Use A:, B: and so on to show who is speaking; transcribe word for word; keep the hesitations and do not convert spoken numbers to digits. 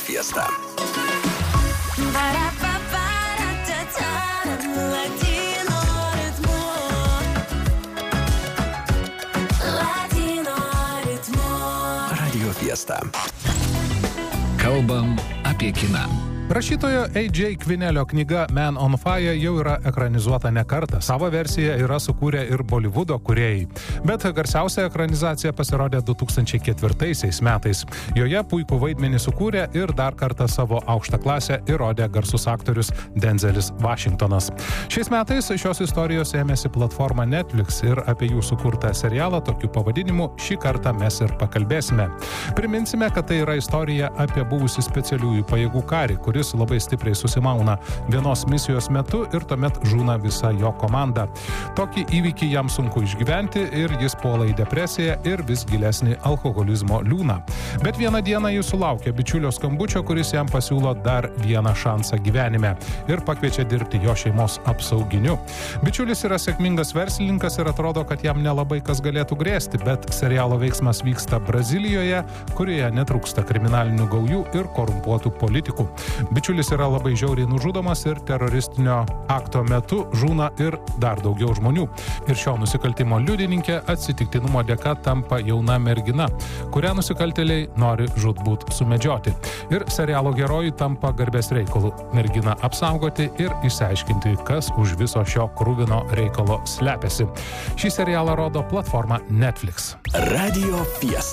A: Fiesta. Radio Fiesta.
B: Kalbam apie kiną.
C: Rašytojo A J Kvinelio knyga Man on Fire jau yra ekranizuota ne kartą. Savo versiją yra sukūrę ir Bolivudo kūrėjai. Bet garsiausia ekranizacija pasirodė du tūkstančiai ketvirtaisiais metais. Joje puikų vaidmenį sukūrė ir dar kartą savo aukštą klasę įrodė garsus aktorius Denzelis Washingtonas. Šiais metais šios istorijos ėmėsi platforma Netflix ir apie jų sukurtą serialą tokiu pavadinimu šį kartą mes ir pakalbėsime. Priminsime, kad tai yra istorija apie buvusį specialiųjų pajėgų karį, kuris labai stipriai susimauna vienos misijos metu ir tuomet žūna visa jo komanda. Tokį įvykį jam sunku išgyventi ir jis puola į depresiją ir vis gilesnį alkoholizmo liūną. Bet vieną dieną jis sulaukia bičiulio skambučio, kuris jam pasiūlo dar vieną šansą gyvenime ir pakviečia dirbti jo šeimos apsauginiu. Bičiulis yra sėkmingas verslininkas ir atrodo, kad jam nelabai kas galėtų grėsti, bet serialo veiksmas vyksta Brazilijoje, kurioje netrūksta kriminalinių gaujų ir korumpuotų politikų. Bičiulis yra labai žiauriai nužudomas ir teroristinio akto metu žūna ir dar daugiau žmonių. Ir šio nusikaltimo liudininkė atsitiktinumo dėka tampa jauna mergina, kurią nusikaltėliai nori žūtbūt sumedžioti. Ir serialo herojui tampa garbės reikalu merginą apsaugoti ir išsiaiškinti, kas už viso šio kruvino reikalo slepiasi. Šį serialą rodo platforma Netflix.
A: Radio Fiesta.